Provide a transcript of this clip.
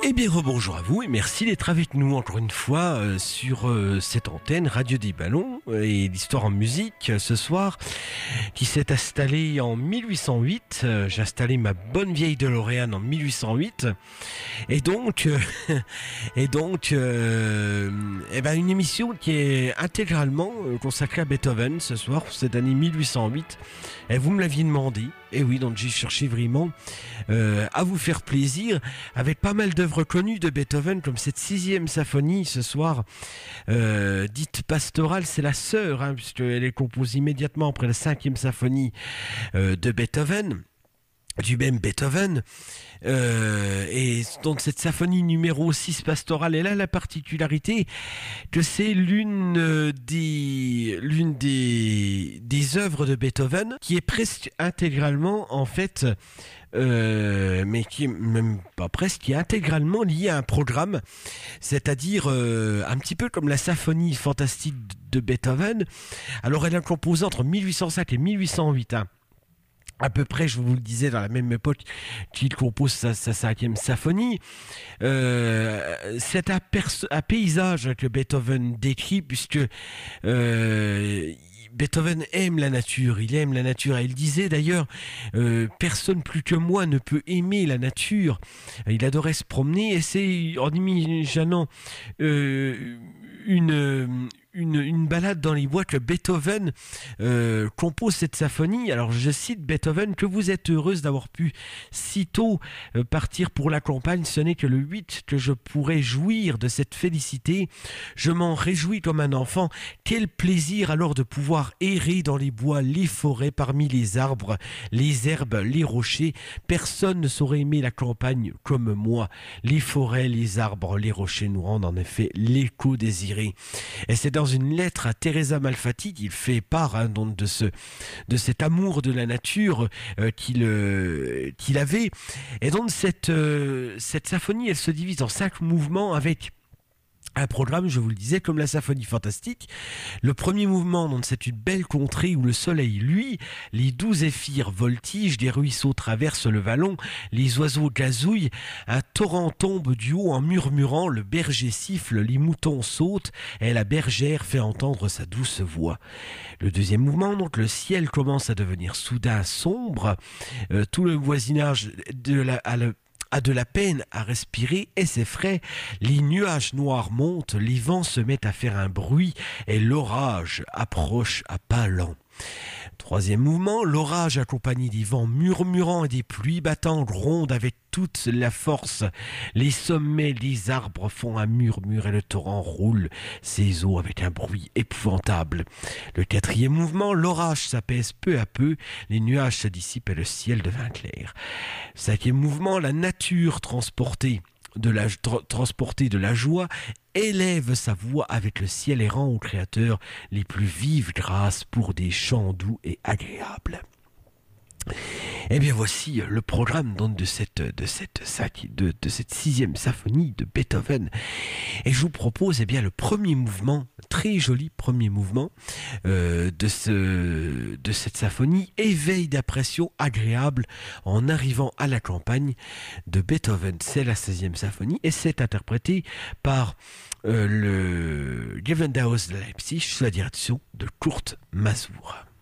Eh bien, rebonjour à vous et merci d'être avec nous encore une fois sur cette antenne Radio des Ballons et l'histoire en musique ce soir qui s'est installée en 1808. J'ai installé ma bonne vieille DeLorean en 1808 et donc, une émission qui est intégralement consacrée à Beethoven ce soir pour cette année 1808. Et vous me l'aviez demandé. Et oui, donc j'ai cherché vraiment à vous faire plaisir avec pas mal d'œuvres connues de Beethoven, comme cette 6e symphonie ce soir, dite pastorale. C'est la sœur, puisqu'elle est composée immédiatement après la 5e symphonie de Beethoven, du même Beethoven. Et donc cette symphonie numéro 6 pastorale, elle a la particularité que c'est l'une des œuvres de Beethoven qui est presque intégralement en fait mais qui est même pas presque, qui est intégralement liée à un programme, c'est-à-dire un petit peu comme la symphonie fantastique de Beethoven. Alors elle est composée entre 1805 et 1808, à peu près, je vous le disais, dans la même époque qu'il compose sa 5e symphonie. C'est un paysage que Beethoven décrit, puisque Beethoven aime la nature, il aime la nature. Et il disait d'ailleurs, personne plus que moi ne peut aimer la nature. Il adorait se promener, et c'est en imaginant une balade dans les bois que Beethoven compose cette symphonie. Alors je cite Beethoven: que vous êtes heureuse d'avoir pu si tôt partir pour la campagne, ce n'est que le 8 que je pourrai jouir de cette félicité. Je m'en réjouis comme un enfant. Quel plaisir alors de pouvoir errer dans les bois, les forêts, parmi les arbres, les herbes, les rochers. Personne ne saurait aimer la campagne comme moi. Les forêts, les arbres, les rochers nous rendent en effet l'écho désiré. Et c'est dans une lettre à Teresa Malfatti qu'il fait part donc de cet amour de la nature qu'il avait. Et donc cette symphonie, elle se divise en 5 mouvements avec un programme, je vous le disais, comme la symphonie fantastique. Le premier mouvement, donc, c'est une belle contrée où le soleil luit, les 12 zéphyrs voltigent, des ruisseaux traversent le vallon, les oiseaux gazouillent, un torrent tombe du haut en murmurant, le berger siffle, les moutons sautent, et la bergère fait entendre sa douce voix. Le deuxième mouvement, donc, le ciel commence à devenir soudain sombre, tout le voisinage a de la peine à respirer et s'effraie, les nuages noirs montent, les vents se mettent à faire un bruit et l'orage approche à pas lents. Troisième mouvement, l'orage accompagné des vents murmurants et des pluies battantes gronde avec toute la force. Les sommets, les arbres font un murmure et le torrent roule ses eaux avec un bruit épouvantable. Le quatrième mouvement, l'orage s'apaise peu à peu, les nuages se dissipent et le ciel devint clair. Cinquième mouvement, la nature transportée de la joie élève sa voix avec le ciel et rend au Créateur les plus vives grâces pour des chants doux et agréables. Eh bien voici le programme donc de cette 6e symphonie de Beethoven. Et je vous propose le premier mouvement, très joli premier mouvement de cette symphonie, éveil d'impression agréable en arrivant à la campagne de Beethoven. C'est la 16e symphonie et c'est interprété par le Gewandhaus de Leipzig sous la direction de Kurt Masur.